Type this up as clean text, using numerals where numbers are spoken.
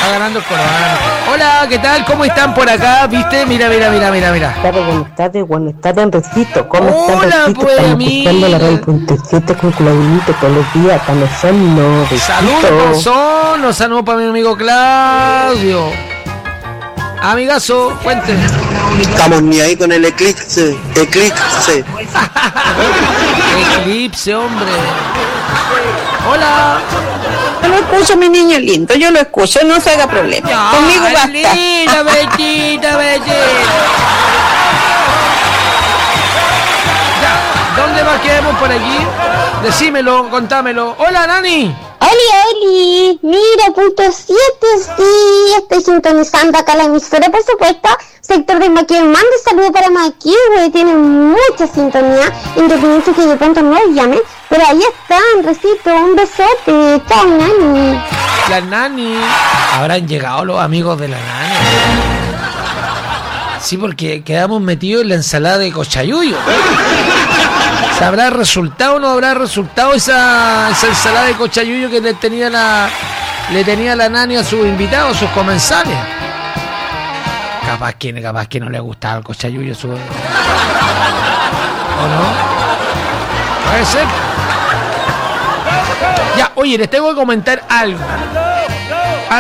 Va ganando el Colo. Hola, ¿qué tal? ¿Cómo están por acá? ¿Viste? Mira. Buenas tardes, Enriquito. ¿Cómo estás, Hola, Enriquito? pues, Estamos amigo. escuchando la radio .7 con Claudito todos los días, cuando son no, Saludos, saludos para mi amigo Claudio. Amigazo, cuénteme. Estamos ni ahí con el eclipse. Eclipse, hombre. Hola. Yo lo escucho, mi niño lindo, yo lo escucho, no se haga problema. Ya, Conmigo basta. Bellita. Ya, ¿dónde más quedamos por aquí? Decímelo, contámelo. Hola, Nani. Oli, mira, .7, sí, estoy sintonizando acá la emisora, por supuesto, sector de Maquia, mando saludo para Maquia, güey, tiene mucha sintonía, independiente que de pronto no llamen, pero ahí están, recito, un besote, chao, Nani. La Nani. Habrán llegado los amigos de la Nani. Sí, porque quedamos metidos en la ensalada de cochayuyo. ¿Sabrá resultado o no habrá resultado esa ensalada de cochayuyo que le tenía la Nani a sus invitados, a sus comensales? Capaz que no le gustaba el cochayuyo ¿o no? Puede ser. Ya, oye, les tengo que comentar algo.